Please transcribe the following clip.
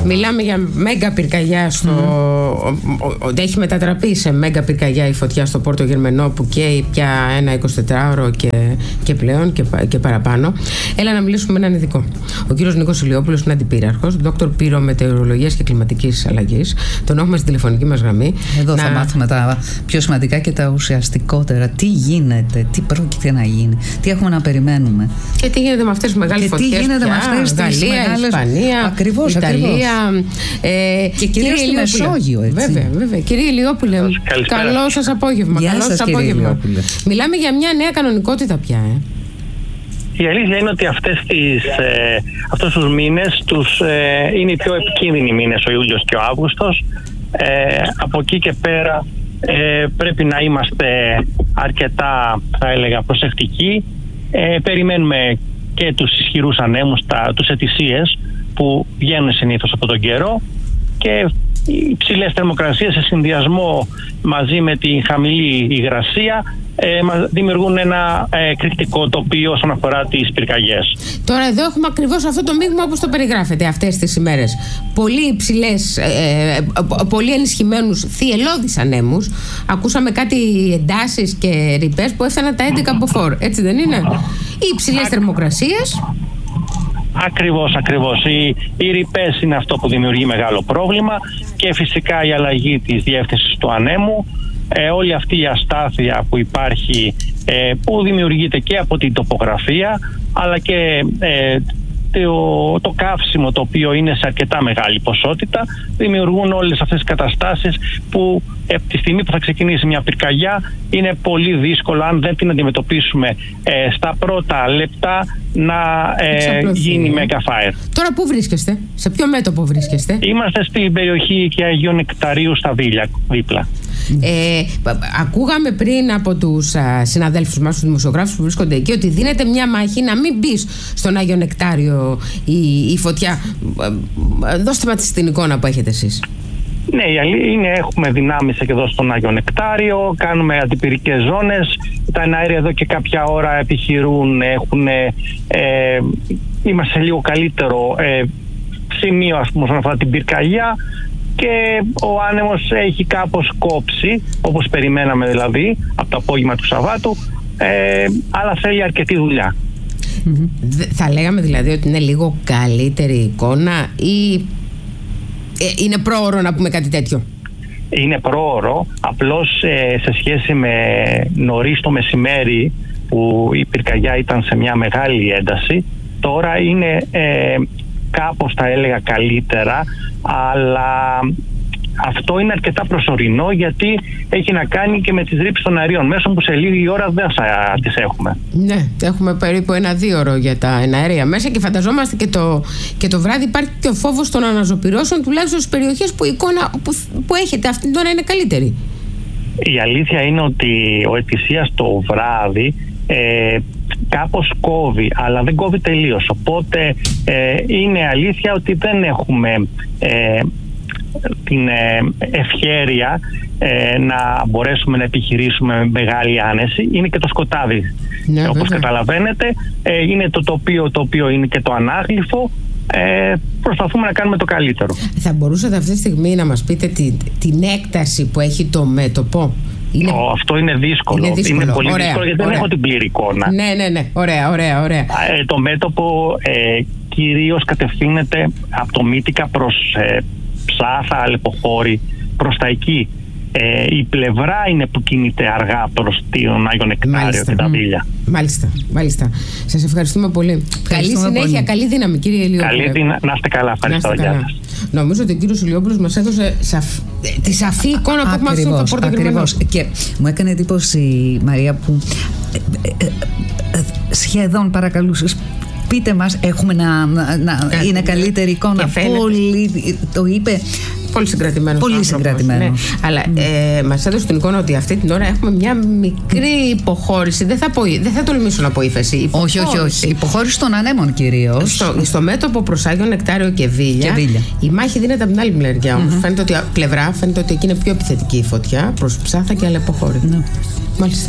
Μιλάμε για μέγα πυρκαγιά ότι έχει μετατραπεί σε μέγα πυρκαγιά η φωτιά στο Πόρτο Γερμενό, που καίει πια ένα 24ωρο και πλέον και παραπάνω. Έλα να μιλήσουμε με έναν ειδικό. Ο κύριος Νίκος Ηλιόπουλος είναι αντιπύραρχος, δόκτωρ πυρομετεωρολογίας και κλιματικής αλλαγής. Τον έχουμε στη τηλεφωνική μας γραμμή. Εδώ θα μάθουμε τα πιο σημαντικά και τα ουσιαστικότερα. Τι γίνεται, τι πρόκειται να γίνει, τι έχουμε να περιμένουμε. Και τι γίνεται με αυτές τις μεγάλες φωτιές. Τι γίνεται με αυτές τις Γαλλία, Ισπανία, ακριβώς, Ιταλία. Και κυρίως στη Μεσόγειο, έτσι. Βέβαια. Κύριε Ηλιόπουλε, καλό σας απόγευμα. Γεια σας, κύριε Ηλιόπουλε. Μιλάμε για μια νέα κανονικότητα πια. Η αλήθεια είναι ότι αυτούς τους μήνες είναι οι πιο επικίνδυνοι μήνες, ο Ιούλιος και ο Αύγουστος. Από εκεί και πέρα πρέπει να είμαστε αρκετά, θα έλεγα, προσεκτικοί. Περιμένουμε και τους ισχυρούς ανέμους, τους ετησίες που βγαίνουν συνήθως από τον καιρό, και οι ψηλές θερμοκρασίες σε συνδυασμό μαζί με τη χαμηλή υγρασία δημιουργούν ένα κριτικό τοπίο όσον αφορά τις πυρκαγιές. Τώρα εδώ έχουμε ακριβώς αυτό το μείγμα όπως το περιγράφετε αυτές τις ημέρες. Πολύ υψηλές, πολύ ενισχυμένους θυελλώδεις ανέμους. Ακούσαμε κάτι εντάσεις και ρηπές που έφταναν τα 11 από φόρ. Έτσι δεν είναι? Οι υψηλές θερμοκρασίες. Ακριβώς. Οι ρηπές είναι αυτό που δημιουργεί μεγάλο πρόβλημα, και φυσικά η αλλαγή της διεύθυνσης του ανέμου. Όλη αυτή η αστάθεια που υπάρχει, που δημιουργείται και από την τοπογραφία, αλλά και το καύσιμο, το οποίο είναι σε αρκετά μεγάλη ποσότητα, δημιουργούν όλες αυτές τις καταστάσεις που από τη στιγμή που θα ξεκινήσει μια πυρκαγιά είναι πολύ δύσκολο, αν δεν την αντιμετωπίσουμε στα πρώτα λεπτά, να γίνει mega fire. Τώρα πού βρίσκεστε? Σε ποιο μέτωπο βρίσκεστε? Είμαστε στην περιοχή και Αγίου Νεκταρίου στα Βίλια, δίπλα. Ακούγαμε πριν από τους συναδέλφους μας, τους δημοσιογράφους που βρίσκονται εκεί, ότι δίνεται μια μάχη να μην μπει στον Άγιο Νεκτάριο η φωτιά. Δώστε μας την εικόνα που έχετε εσείς. Ναι, έχουμε δυνάμεις και εδώ στον Άγιο Νεκτάριο, κάνουμε αντιπυρικές ζώνες. Τα εναέρια εδώ και κάποια ώρα επιχειρούν, είμαστε σε λίγο καλύτερο σημείο, ας πούμε, όσον αφορά την πυρκαγιά, και ο άνεμος έχει κάπως κόψει, όπως περιμέναμε δηλαδή, από το απόγευμα του Σαββάτου, αλλά θέλει αρκετή δουλειά. Θα λέγαμε δηλαδή ότι είναι λίγο καλύτερη εικόνα, ή είναι πρόωρο να πούμε κάτι τέτοιο? Είναι πρόωρο, απλώς σε σχέση με νωρίς το μεσημέρι που η πυρκαγιά ήταν σε μια μεγάλη ένταση, τώρα είναι κάπως, θα έλεγα, καλύτερα, αλλά αυτό είναι αρκετά προσωρινό, γιατί έχει να κάνει και με τις ρήψεις των αερίων μέσων, που σε λίγη ώρα δεν θα τις έχουμε. Ναι, έχουμε περίπου 1-2 ώρο για τα εναέρια μέσα, και φανταζόμαστε και το βράδυ υπάρχει και ο φόβος των αναζωπυρώσεων, τουλάχιστον στις περιοχές που η εικόνα που έχετε αυτή την ώρα είναι καλύτερη. Η αλήθεια είναι ότι ο ετησίας το βράδυ κάπως κόβει, αλλά δεν κόβει τελείως. Οπότε είναι αλήθεια ότι δεν έχουμε την ευχέρεια να μπορέσουμε να επιχειρήσουμε με μεγάλη άνεση. Είναι και το σκοτάδι. Ναι, όπως καταλαβαίνετε, είναι το τοπίο, το οποίο είναι και το ανάγλυφο. Προσπαθούμε να κάνουμε το καλύτερο. Θα μπορούσατε αυτή τη στιγμή να μας πείτε την έκταση που έχει το μέτωπο? Αυτό είναι δύσκολο. Είναι πολύ δύσκολο, γιατί δεν έχω την πλήρη εικόνα. Ναι. Ωραία. Το μέτωπο κυρίως κατευθύνεται από το Μύτικα προς Ψάθα, Αλεποχώρη, προς τα εκεί. Η πλευρά είναι που κινείται αργά προς τον Άγιο Νεκτάριο και τα Βίλια. Μάλιστα. Σας ευχαριστούμε πολύ. Καλή συνέχεια, καλή δύναμη, κύριε Ηλιόπουλε. Να είστε καλά, ευχαριστώ. Νομίζω ότι ο κύριος Ηλιόπουλος μας έδωσε τη σαφή εικόνα που έχουμε αυτό το Πόρτο Γερμενό. Και μου έκανε εντύπωση, Μαρία, που σχεδόν παρακαλούσες, πείτε μας, έχουμε είναι καλύτερη εικόνα. Πολύ, το είπε. Πολύ συγκρατημένος. Ναι. Αλλά μας έδωσε την εικόνα ότι αυτή την ώρα έχουμε μια μικρή υποχώρηση. Δεν θα τολμήσω να πω ύφεση. Όχι. Υποχώρηση των ανέμων κυρίως. Στο μέτωπο προς Άγιο Νεκτάριο και Βίλια. Η μάχη δίνεται από την άλλη μεριά. Όμως φαίνεται ότι εκεί είναι πιο επιθετική η φωτιά, προς Ψάθα και Αλεποχώρη. Μάλιστα.